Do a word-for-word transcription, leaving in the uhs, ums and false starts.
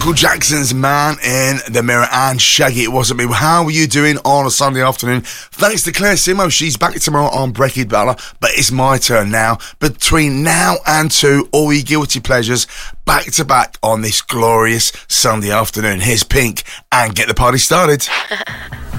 Michael Jackson's Man in the Mirror, and Shaggy, It Wasn't Me. How are you doing on a Sunday afternoon? Thanks to Claire Simo. She's back tomorrow on Breaking Bella, but it's my turn now. Between now and two, all your guilty pleasures back to back on this glorious Sunday afternoon. Here's Pink and Get the Party Started.